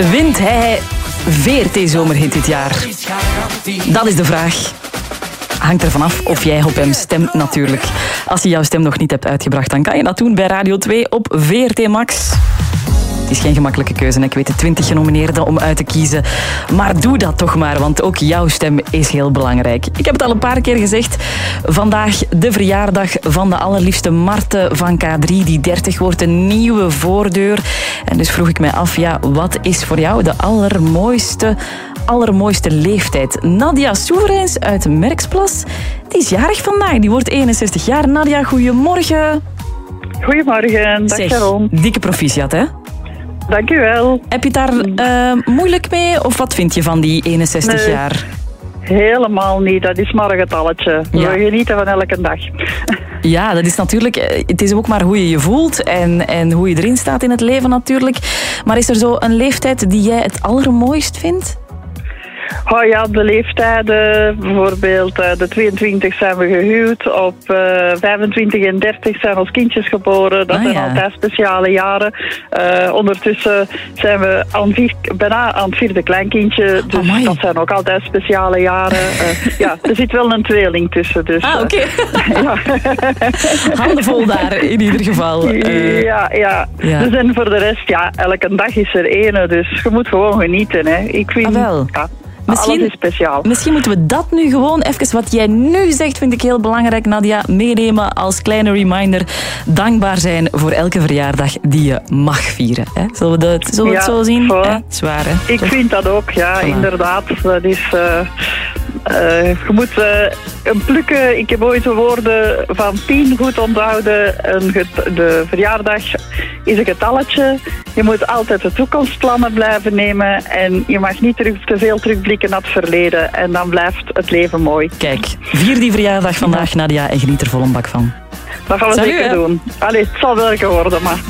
Wint hij VRT-zomerhit dit jaar? Dat is de vraag. Hangt ervan af of jij op hem stemt natuurlijk. Als je jouw stem nog niet hebt uitgebracht, dan kan je dat doen bij Radio 2 op VRT Max. Het is geen gemakkelijke keuze. Ik weet de 20 genomineerden om uit te kiezen. Maar doe dat toch maar, want ook jouw stem is heel belangrijk. Ik heb het al een paar keer gezegd. Vandaag de verjaardag van de allerliefste Marten van K3. Die 30 wordt, een nieuwe voordeur. En dus vroeg ik mij af, ja, wat is voor jou de allermooiste leeftijd? Nadia Soeverijns uit Merksplas, die is jarig vandaag. Die wordt 61 jaar. Nadia, goedemorgen. Goedemorgen, dag Sharon. Dikke proficiat, hè? Dank u wel. Heb je het daar moeilijk mee? Of wat vind je van die 61 jaar? Helemaal niet. Dat is maar een getalletje. Ja. We genieten van elke dag. Ja, dat is natuurlijk... Het is ook maar hoe je je voelt en hoe je erin staat in het leven natuurlijk. Maar is er zo een leeftijd die jij het allermooist vindt? Oh ja, de leeftijden. Bijvoorbeeld de 22 zijn we gehuwd. Op 25 en 30 zijn ons kindjes geboren. Dat zijn altijd speciale jaren. Ondertussen zijn we bijna aan het vierde kleinkindje. Dus dat zijn ook altijd speciale jaren. Ja, er zit wel een tweeling tussen. Dus, oké. Ja. Handen vol daar, in ieder geval. Ja. Dus en voor de rest, ja, elke dag is er ene. Dus je moet gewoon genieten. Hè. Ik vind... wel. Ja, alles is speciaal. Misschien moeten we dat nu gewoon even, wat jij nu zegt, vind ik heel belangrijk, Nadia, meenemen als kleine reminder. Dankbaar zijn voor elke verjaardag die je mag vieren. Hè? Zullen we het zo zien? Zwaar, hè? Ik vind dat ook, ja, inderdaad. Dat is... je moet een plukken. Ik heb ooit de woorden van 10 goed onthouden. De verjaardag is een getalletje. Je moet altijd de toekomstplannen blijven nemen. En je mag niet te veel terugblikken naar het verleden. En dan blijft het leven mooi. Kijk, vier die verjaardag vandaag, Nadia, en geniet er vol een bak van. Dat gaan we zeker doen. Allee, het zal welke worden, maar...